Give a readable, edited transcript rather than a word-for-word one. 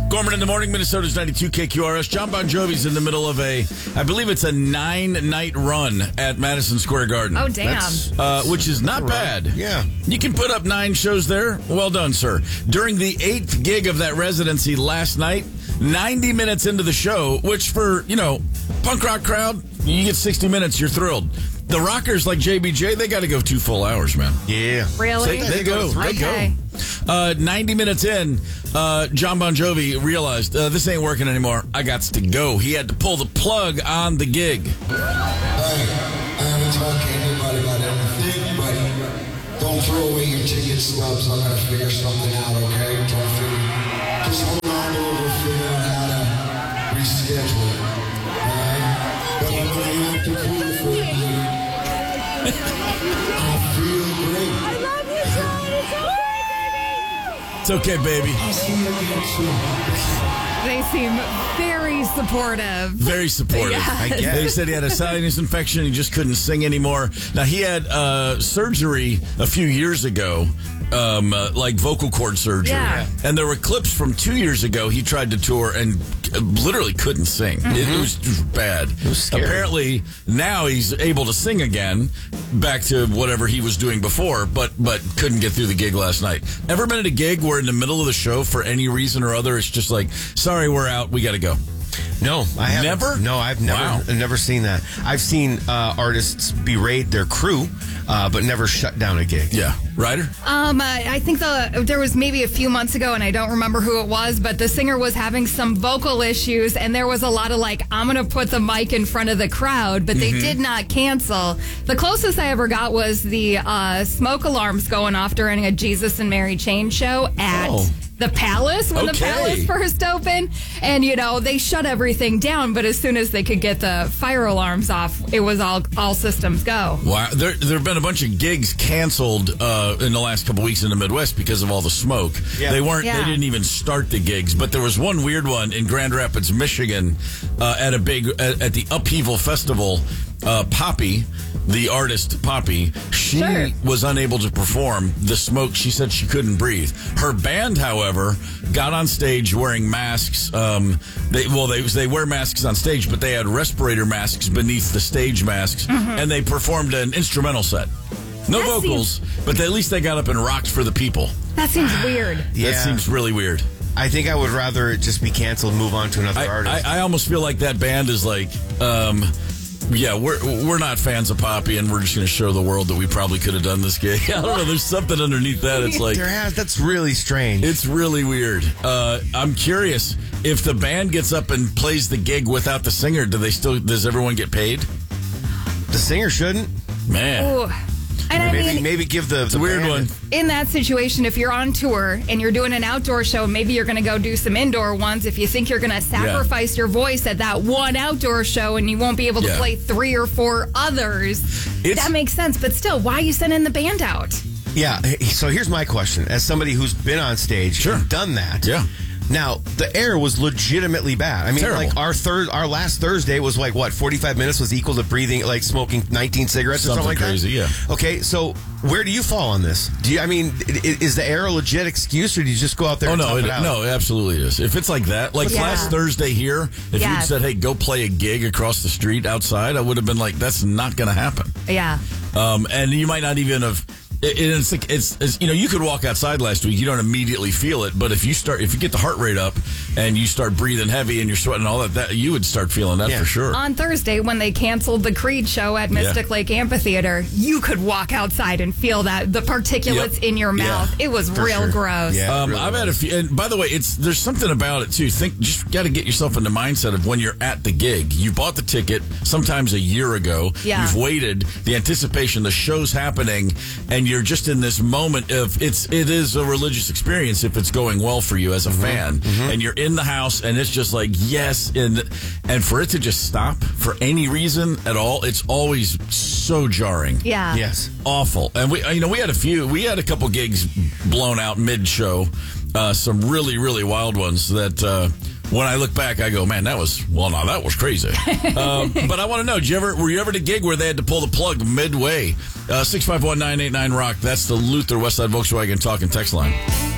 Gorman in the morning, Minnesota's 92 KQRS. John Bon Jovi's in the middle of I believe it's a 9-night run at Madison Square Garden. Oh, damn. Which is not bad. Yeah. You can put up 9 shows there. Well done, sir. During the 8th gig of that residency last night, 90 minutes into the show, which for, punk rock crowd, you get 60 minutes, you're thrilled. The rockers like JBJ, they got to go 2 full hours, man. Yeah. Really? They go. They go. 90 minutes in, John Bon Jovi realized this ain't working anymore. I got to go. He had to pull the plug on the gig. Hey, I haven't talked to anybody about everything, but don't throw away your ticket stubs. I'm going to figure something out, okay? Just hold on to it. We'll figure out how to reschedule it, all right? But I'm going to have to prove for you. I feel great. I love you, John. It's okay, baby. I'll see you again soon. They seem very supportive. Very supportive. Yes. I guess. They said he had a sinus infection. He just couldn't sing anymore. Now, he had surgery a few years ago, like vocal cord surgery. Yeah. And there were clips from 2 years ago. He tried to tour and literally couldn't sing. It was just bad. It was scary. Apparently, now he's able to sing again, back to whatever he was doing before, but couldn't get through the gig last night. Ever been at a gig where in the middle of the show, for any reason or other, it's just like, sorry, we're out, we got to go? No, I haven't. Never? No, I've Wow. never seen that. I've seen artists berate their crew, but never shut down a gig. Yeah. Ryder? I think there was maybe a few months ago, and I don't remember who it was, but the singer was having some vocal issues, and there was a lot of like, I'm going to put the mic in front of the crowd, but they did not cancel. The closest I ever got was the smoke alarms going off during a Jesus and Mary Chain show at the Palace when the Okay. Palace first opened. And, they shut everything down, but as soon as they could get the fire alarms off, it was all systems go. Wow, there have been a bunch of gigs canceled in the last couple weeks in the Midwest because of all the smoke. Yeah. They weren't. Yeah. They didn't even start the gigs. But there was one weird one in Grand Rapids, Michigan, at the Upheaval Festival. Poppy, the artist Poppy, she Sure. was unable to perform. The smoke, she said she couldn't breathe. Her band, however, got on stage wearing masks. They wear masks on stage, but they had respirator masks beneath the stage masks, and they performed an instrumental set. No That vocals, but at least they got up and rocked for the people. That seems weird. Yeah. That seems really weird. I think I would rather it just be canceled and move on to another artist. I almost feel like that band is like, we're not fans of Poppy, and we're just going to show the world that we probably could have done this gig. I don't know. There's something underneath that. It's like, That's really strange. it's really weird. I'm curious if the band gets up and plays the gig without the singer. Does everyone get paid? The singer shouldn't. Man, Ooh. And I mean, Maybe give the weird band one. in that situation, if you're on tour and you're doing an outdoor show, maybe you're going to go do some indoor ones. If you think you're going to sacrifice your voice at that one outdoor show and you won't be able to Yeah. play 3 or 4 others, that makes sense. But still, why are you sending the band out? Yeah. So here's my question: as somebody who's been on stage and done that, Yeah. Now the air was legitimately bad. I mean, Terrible. like our last Thursday was like what 45 minutes was equal to breathing, like smoking 19 cigarettes or something like crazy, that. yeah. Okay, so where do you fall on this? Is the air a legit excuse, or do you just go out there? Oh, and no, tough it out? no, it absolutely is. If it's like that, like Yeah. last Thursday here, if you'd Yes. said, hey, go play a gig across the street outside, I would have been like, that's not going to happen. Yeah. And you might not even have. It's you could walk outside last week, you don't immediately feel it, but if you get the heart rate up and you start breathing heavy and you're sweating all that you would start feeling that for sure. On Thursday, when they canceled the Creed show at Mystic Lake Amphitheater, you could walk outside and feel that the particulates in your mouth. It was For real sure. gross. Yeah. Really I've had a few, and by the way, there's something about it too. Just got to get yourself in the mindset of when you're at the gig. You bought the ticket sometimes a year ago. Yeah. You've waited, the anticipation, the show's happening, and you're just in this moment of it is a religious experience if it's going well for you as a fan, and you're in the house and it's just like yes, and for it to just stop for any reason at all, it's always so jarring. Yeah. Yes. Awful. And we had a couple gigs blown out mid-show, some really, really wild ones that when I look back, I go, man, that was crazy. But I want to know, were you ever at a gig where they had to pull the plug midway? 651-989-ROCK. That's the Luther Westside Volkswagen Talk and Text line.